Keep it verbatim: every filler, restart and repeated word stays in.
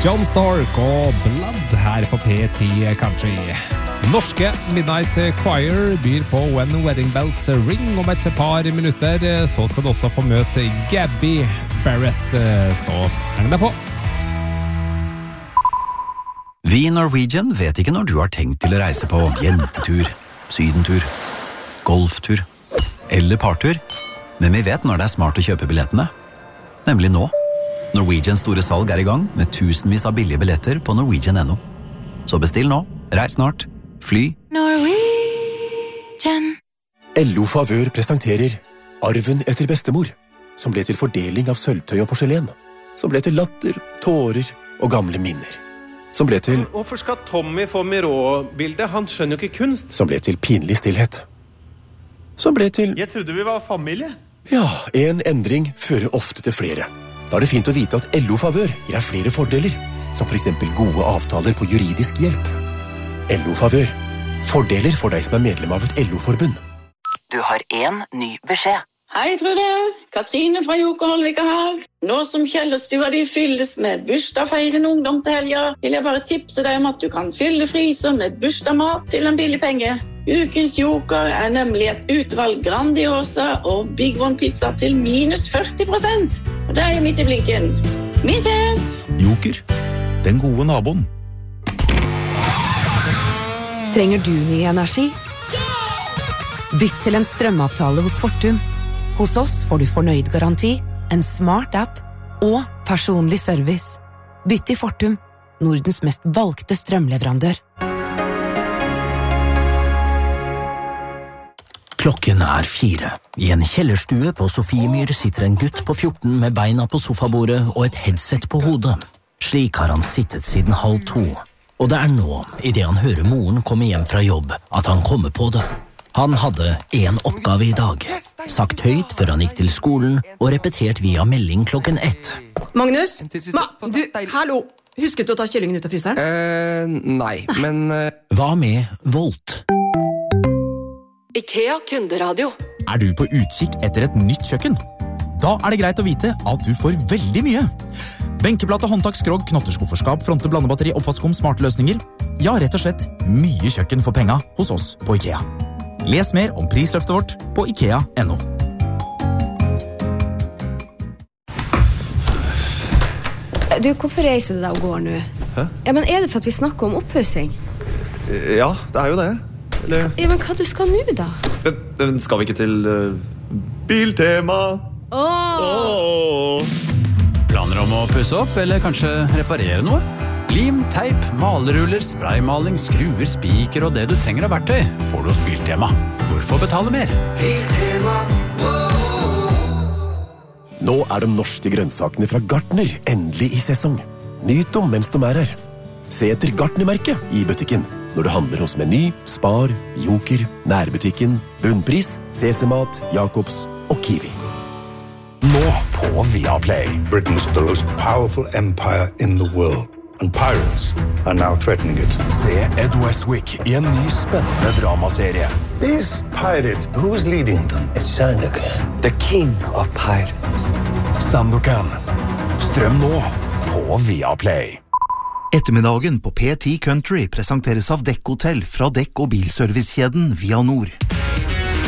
John Stork og Blood her på P ti Country. Norske Midnight Choir byr på When Wedding Bells Ring om et par minutter. Så skal du også få møte Gabby Barrett, så heng deg på. Vi i Norwegian vet ikke når du har tenkt til å reise på jentetur, sydentur, golftur eller partur, men vi vet når det er smart å kjøpe billettene. Nemlig nå. Norwegians store salg er i gang med tusenvis av billige billetter på norwegian punktum no. Så bestill nå, reis snart, fly. Norwegian. L O Favør presenterer Arven etter bestemor, som ble til fordeling av sølvtøy og porselen, som ble til latter, tårer og gamle minner, som ble til... Hvorfor skal Tommy få Miró-bildet? Han skjønner jo ikke kunst. Som ble til pinlig stillhet. Som ble til... Jeg trodde vi var familie. Ja, en endring fører ofte til flere. Da er det fint å vite at L O Favør gir deg flere fordeler, som for eksempel gode avtaler på juridisk hjelp. L O Favør. Fordeler for deg som er medlem av et L O-forbund. Du har en ny beskjed. Hei, Trude. Katrine fra Jokerholvika her. Nå som Kjellerstua de fylles med bursdagfeirende ungdom til helga, vil jeg bare tipse deg om at du kan fylle fryser med bursdagmat til en billig penge. Ukens Joker er nemlig et utvalg Grandiosa og Big One pizza til minus førti prosent. Og det er jo midt i blinken. Vi ses! Joker, den gode naboen. Trenger du ny energi? Bytt til en strømavtale hos Fortum. Hos oss får du fornøyd garanti, en smart app og personlig service. Bytt til Fortum, Nordens mest valgte strømleverandør. Klokken er fire. I en kjellerstue på Sofiemyr sitter en gutt på fjorten med beina på sofabordet og et headset på hodet. Slik har han sittet siden halv to. Og det er nå, i det han hører moren komme hjem fra jobb, at han kommer på det. Han hadde en oppgave i dag. Sagt høyt før han gikk til skolen, og repetert via melding klokken ett. Magnus? Ma, du, hallo! Husket du å ta kyllingen ut av fryseren? Eh, nei, men... Uh... Hva med Volt? IKEA kunderadio. Er du på utkikk etter et nytt kjøkken? Da er det greit å vite at du får veldig mye. Benkeplate, håndtak, skrog, knotterskufferskap, fronte, blandebatteri, oppvaskkom, smarte løsninger. Ja, rett og slett mye kjøkken for penga hos oss på IKEA. Les mer om prisløftet vårt på ikea punktum no. Du, hvorfor reiser du deg og går nå? Hæ? Ja, men er det for at vi snakker om opphøsing? Ja, det er jo det. Eller... Ja, men hva du skal nå da? Men, men skal vi ikke til uh, Biltema? Åh! Åh! Planer om å pusse opp, eller kanskje reparere noe? Lim, teip, maleruller, spraymaling, skruer, spiker og det du trenger av verktøy får du hos Biltema. Hvorfor betale mer? Biltema, Nå er de norske grønnsakene fra Gartner endelig i sesong. Nyt dem mens de er her. Se etter Gartner-merket i butikken når du handler hos Meny, Spar, Joker, Nærbutikken, Bunnpris, Sesemat, Jacobs og Kiwi. Nå på Viaplay. Britain's the most powerful empire in the world. And pirates are now threatening it. Se Ed Westwick i en ny spennende dramaserie. These pirates, who's leading them? It's Sandokan, the king of pirates. Sandokan. Strøm nå på Viaplay. Ettermiddagen på P ti Country presenteres av Dekk Hotel fra Dekk- og bilservicekjeden Via Nord.